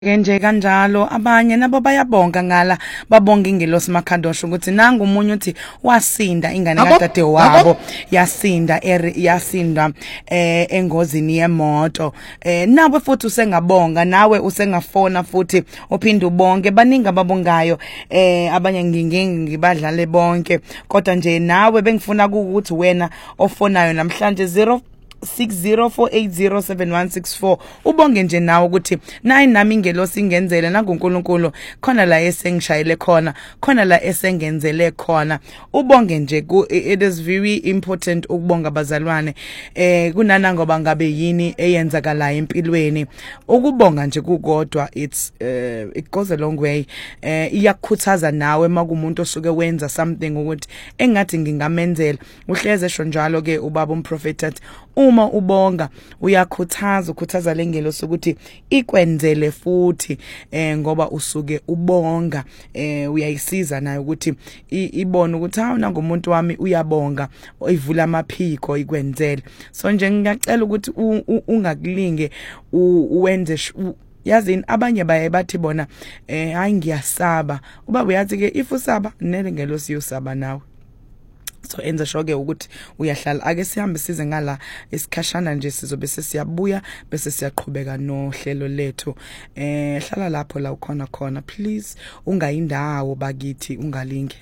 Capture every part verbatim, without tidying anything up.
Nje kanjalo abanye nabo bayabonga ngala babonga ingelosi Makhadosha ukuthi nanga umunye uthi wasinda ingane kadade wabo yasinda eri yasinda eh engozini yemoto eh nawe futhi usengabonga nawe usengafona futhi uphinde ubonke baningi ababongayo eh abanye ngingibadlale bonke kodwa nje nawe bengifuna ukuthi wena ofonayo namhlanje zero six zero four eight zero seven one six four ubonge nje nawe ukuthi nayi nami ingelosi ingenzele nanguNkulunkulu khona la esengishayile khona khona la esengenzele khona ubonge nje it is very important ukubonga abazalwane eh kunana ngoba ngabe yini eyenzakala empilweni ukubonga nje kukodwa it's uh, it goes a long way eh iyakukhuthaza nawe makumuntu osuke wenza something ukuthi engathi ngingamenzela uhleze esho njalo ke ubaba umprofeti athi uma ubonga uyakhuthaza ukhuthaza lengelosi ukuthi ikwenzele futhi eh ngoba usuke ubonga eh uyayisiza nayo ukuthi ibone ukuthi hawu nangomuntu wami uyabonga ivula amaphiko ikwenzele so nje ngiyacela ukuthi ungakulinge uwenze yazini abanye baye bathi bona eh hayi ngiyasaba uba uyathi ke if usaba nele ngelosi yosaba nawe so enza shoke ukuthi uyahlala ake sihambe size ngala isikhashana nje sizobe sesiyabuya bese siyaqhubeka nohlelo lethu eh hlala lapho la ukhona khona please ungayindawo bakithi ungalinge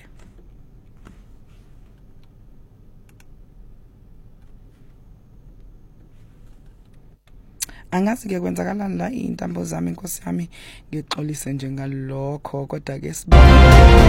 angazi ke kwenzakalani la intambo zami inkosi yami ngixolise nje ngalokho kodwa ke